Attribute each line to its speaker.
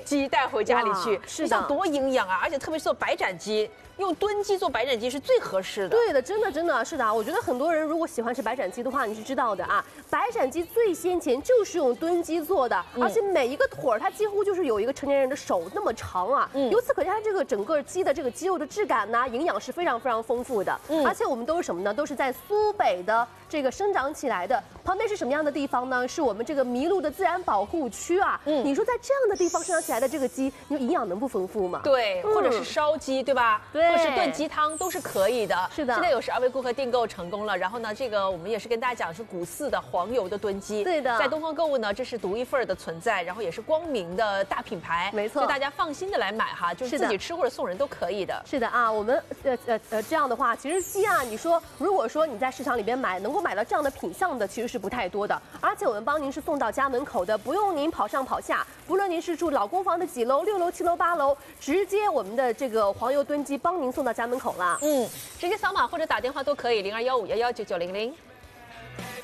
Speaker 1: 鸡带回家里去，
Speaker 2: 是的，
Speaker 1: 你想多营养啊！而且特别是做白斩鸡，用炖鸡做白斩鸡是最合适的。
Speaker 2: 对的，真的是的啊！我觉得很多人如果喜欢吃白斩鸡的话，你是知道的啊，白斩鸡最先前就是用炖鸡做的，而且每一个腿儿它几乎就是有一个成年人的手那么长啊。由此可见，它这个整个鸡的这个肌肉的质感呢，营养是非常丰富的。而且我们都是什么呢？都是在苏北的这个生长起来的。旁边是什么样的地方呢？是我们这个麋鹿的自然保护区啊。你说在这样的地方生长起来的这个鸡，你说营养能不丰富吗？
Speaker 1: 对，或者是烧鸡，对吧？
Speaker 2: 对，
Speaker 1: 或是炖鸡汤都是可以的。
Speaker 2: 是的。
Speaker 1: 现在有12位顾客订购成功了，然后呢，这个我们也是跟大家讲是古四的黄油的炖鸡。
Speaker 2: 对的，
Speaker 1: 在东方购物呢，这是独一份的存在，然后也是光明的大品牌，
Speaker 2: 没错，
Speaker 1: 所以大家放心的来买哈，就是自己吃或者送人都可以的。
Speaker 2: 是的啊，我们这样的话，其实鸡啊，你说如果说你在市场里边买，能够买到这样的品相的，其实是不太多的。而且我们帮您是送到家门口的，不用您跑上跑下，不论您是住老公房的几楼、6楼、7楼、8楼，直接我们的这个黄油炖鸡帮您送到家门口啦。
Speaker 1: 直接扫码或者打电话都可以，0215119900。